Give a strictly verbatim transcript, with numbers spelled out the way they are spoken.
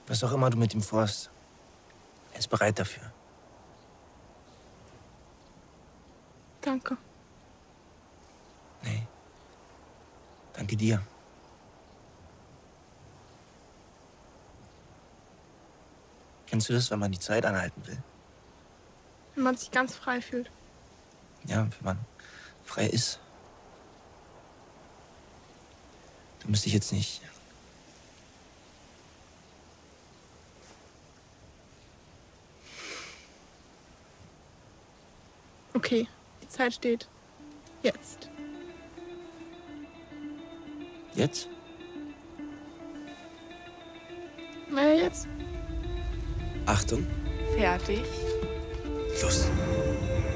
Was auch immer du mit ihm vorhast, er ist bereit dafür. Danke. Nee. Danke dir. Kennst du das, wenn man die Zeit anhalten will? Wenn man sich ganz frei fühlt. Ja, wenn man frei ist. Du müsst dich jetzt nicht. Okay, die Zeit steht. Jetzt. Jetzt? Na ja, jetzt. Achtung. Fertig. Los.